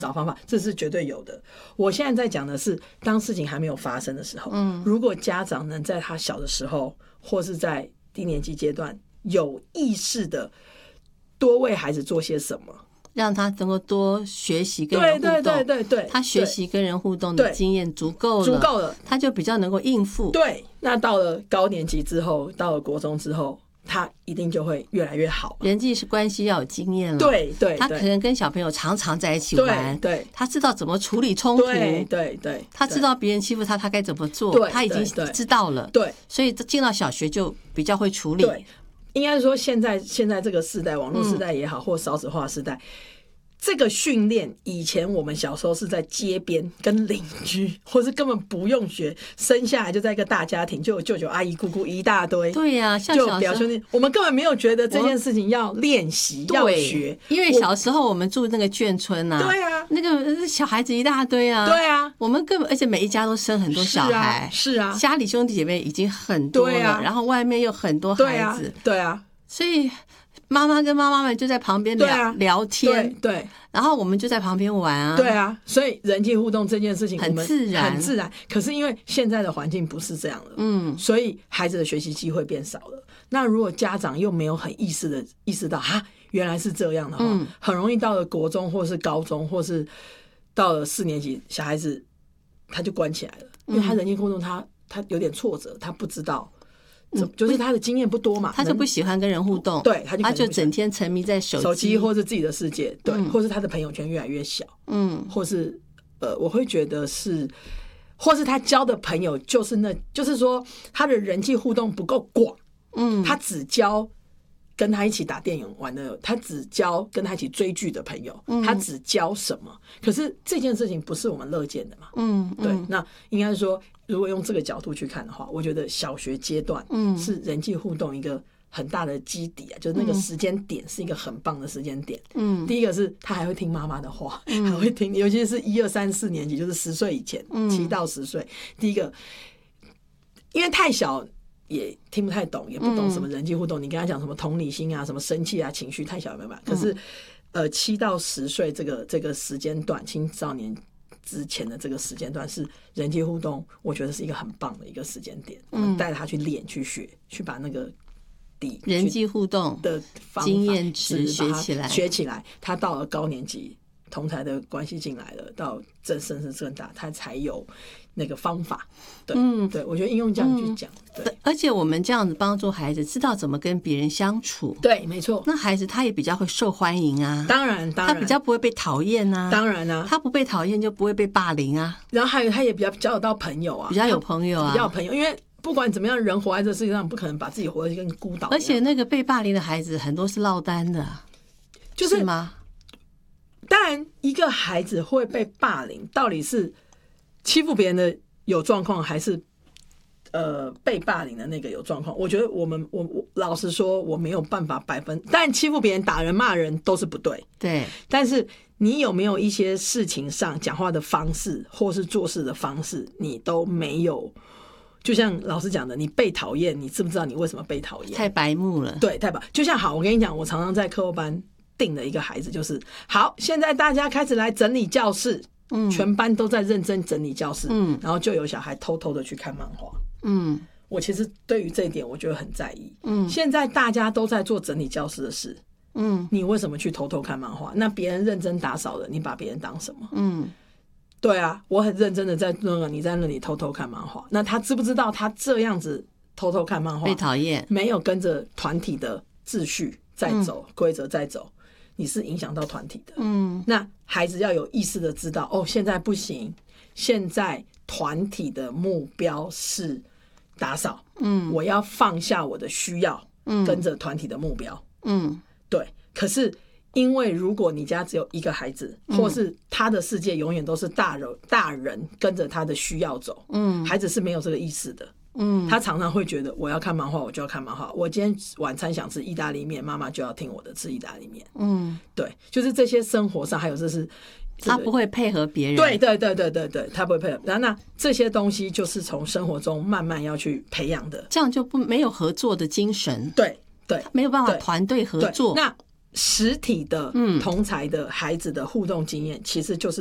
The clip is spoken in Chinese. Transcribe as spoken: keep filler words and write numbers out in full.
找方法，这是绝对有的。我现在在讲的是，当事情还没有发生的时候，嗯，如果家长能在他小的时候，或是在低年级阶段，有意识的多为孩子做些什么， 让他能够多学习跟人互动， 对对对对对， 他学习跟人互动的经验足够了， 足够了， 他就比较能够应付。 对，那到了高年级之后，到了国中之后，他一定就会越来越好。 人际关系要有经验了， 对对， 他可能跟小朋友常常在一起玩， 对对， 他知道怎么处理冲突， 对对对， 他知道别人欺负他，他该怎么做，他已经知道了， 对， 所以进到小学就比较会处理。 对，应该说现在现在这个时代，网络时代也好，嗯、或少子化时代。这个训练，以前我们小时候是在街边跟邻居，或是根本不用学，生下来就在一个大家庭，就有舅舅阿姨姑姑一大堆。 对呀、啊，像就表兄弟，我们根本没有觉得这件事情要练习要学， 因为小时候我们住那个眷村啊， 对啊， 那个小孩子一大堆啊， 对啊， 我们根本而且每一家都生很多小孩， 是啊，是啊， 家里兄弟姐妹已经很多了，啊、然后外面有很多孩子， 对啊，对啊， 所以。妈妈跟妈妈们就在旁边聊、啊、聊天， 对，对， 然后我们就在旁边玩啊， 对啊，所以人际互动这件事情很自然， 很自然。可是因为现在的环境不是这样了，嗯，所以孩子的学习机会变少了。那如果家长又没有很意识的意识到哈，原来是这样的话，嗯，很容易到了国中或是高中，或是到了四年级，小孩子他就关起来了，因为他人际互动他他有点挫折，他不知道。就是他的经验不多嘛， 他就不喜欢跟人互动， 对，他就他就整天沉迷在手机， 手机或是自己的世界，对，嗯、或是他的朋友圈越来越小，嗯，或是呃，我会觉得是，或是他交的朋友就是那，就是说他的人际互动不够广，嗯，他只交跟他一起打电影玩的，他只交跟他一起追剧的朋友，嗯、他只交什么？可是这件事情不是我们乐见的嘛，嗯，对，那应该说。如果用这个角度去看的话，我觉得小学阶段是人际互动一个很大的基底啊，嗯、就是那个时间点是一个很棒的时间点。嗯，第一个是他还会听妈妈的话，嗯、还会听，尤其是一二三四年级，就是十岁以前，七、嗯、到十岁，第一个，因为太小也听不太懂，也不懂什么人际互动。嗯、你跟他讲什么同理心啊，什么生气啊，情绪太小也没办法。可是，呃，七到十岁这个这个时间段，青少年。之前的这个时间段是人际互动，我觉得是一个很棒的一个时间点。我们带他去练、去学、去把那个底人际互动的经验值学起来， 学起来。他到了高年级，同才的关系进来了，到正甚至更大，他才有那个方法。对，嗯，对，我觉得应用这样去讲，嗯、对。 而且我们这样子帮助孩子知道怎么跟别人相处， 对，没错。 那孩子他也比较会受欢迎啊， 当然，当然， 他比较不会被讨厌啊， 当然啊， 他不被讨厌就不会被霸凌啊。 然后还有他也比较交得到朋友啊， 比较有朋友啊， 比较有朋友，因为不管怎么样，人活在这世界上，不可能把自己活得跟孤岛一样。 而且那个被霸凌的孩子很多是落单的， 就是、 是吗？ 当然，一个孩子会被霸凌，到底是欺负别人的有状况，还是呃被霸凌的那个有状况？我觉得我们我我老实说，我没有办法百分。但欺负别人、打人、骂人都是不对， 对。 但是你有没有一些事情上讲话的方式，或是做事的方式，你都没有？就像老师讲的，你被讨厌，你知不知道你为什么被讨厌？ 太白目了。 对，太白。就像好，我跟你讲，我常常在课后班定的一个孩子就是，好，现在大家开始来整理教室，嗯，全班都在认真整理教室，嗯，然后就有小孩偷偷的去看漫画，嗯，我其实对于这一点我觉得很在意，嗯，现在大家都在做整理教室的事，嗯，你为什么去偷偷看漫画？那别人认真打扫了，你把别人当什么？嗯。对啊，我很认真的在那个你在那里偷偷看漫画，那他知不知道他这样子偷偷看漫画被讨厌， 没有跟着团体的秩序在走，规则在走，你是影响到团体的。嗯，那孩子要有意识的知道，哦，现在不行，现在团体的目标是打扫，嗯，我要放下我的需要，嗯，跟着团体的目标，嗯，对，可是。因为如果你家只有一个孩子，或是他的世界永远都是大人大人跟着他的需要走，嗯，孩子是没有这个意识的，嗯，他常常会觉得我要看漫画，我就要看漫画。我今天晚餐想吃意大利面，妈妈就要听我的吃意大利面，嗯，对，就是这些生活上还有这是。 他不会配合别人， 对对对对对对，他不会配合。然后那这些东西就是从生活中慢慢要去培养的， 这样就不没有合作的精神， 对对， 没有办法团队合作。 那实体的同才的孩子的互动经验，其实就是